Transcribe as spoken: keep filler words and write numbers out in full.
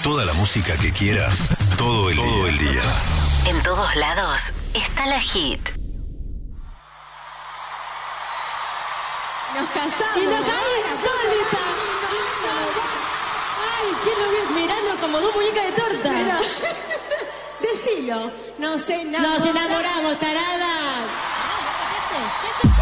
Toda la música que quieras, todo el, todo el día. En todos lados está la hit. Nos casamos. Y nos cae insólita. Ay, ¿quién lo ve mirando como dos muñecas de torta? Pero, decilo. No sé nada. Nos enamoramos, taradas. ¿Qué haces? ¿Qué haces?